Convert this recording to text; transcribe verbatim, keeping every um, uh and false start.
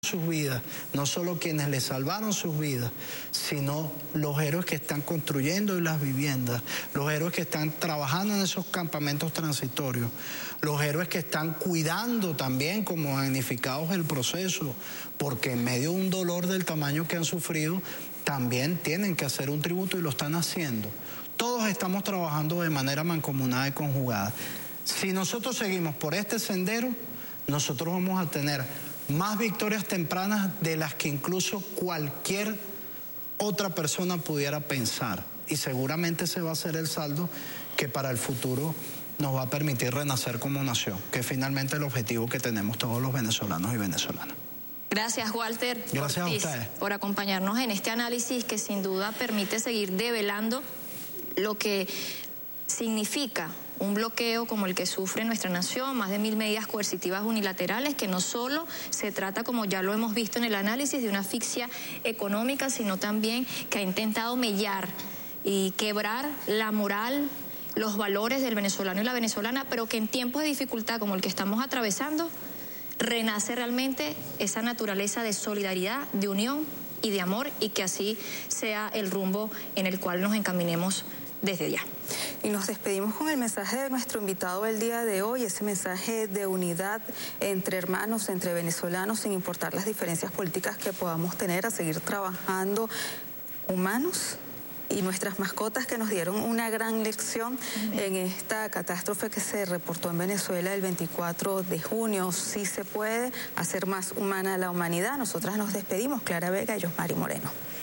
sus vidas, no solo quienes le salvaron sus vidas, sino los héroes que están construyendo las viviendas, los héroes que están trabajando en esos campamentos transitorios, los héroes que están cuidando también como damnificados el proceso, porque en medio de un dolor del tamaño que han sufrido, también tienen que hacer un tributo y lo están haciendo. Todos estamos trabajando de manera mancomunada y conjugada. Si nosotros seguimos por este sendero, nosotros vamos a tener más victorias tempranas de las que incluso cualquier otra persona pudiera pensar. Y seguramente ese va a ser el saldo que para el futuro nos va a permitir renacer como nación, que es finalmente el objetivo que tenemos todos los venezolanos y venezolanas. Gracias, Walter. Gracias Ortiz, a ustedes por acompañarnos en este análisis que sin duda permite seguir develando lo que significa un bloqueo como el que sufre nuestra nación, más de mil medidas coercitivas unilaterales, que no solo se trata, como ya lo hemos visto en el análisis, de una asfixia económica, sino también que ha intentado mellar y quebrar la moral, los valores del venezolano y la venezolana, pero que en tiempos de dificultad como el que estamos atravesando, renace realmente esa naturaleza de solidaridad, de unión y de amor, y que así sea el rumbo en el cual nos encaminemos desde ya. Y nos despedimos con el mensaje de nuestro invitado del día de hoy, ese mensaje de unidad entre hermanos, entre venezolanos, sin importar las diferencias políticas que podamos tener, a seguir trabajando humanos y nuestras mascotas, que nos dieron una gran lección en esta catástrofe que se reportó en Venezuela el veinticuatro de junio. Sí se puede hacer más humana la humanidad. Nosotras nos despedimos, Clara Vega y Yosmari Moreno.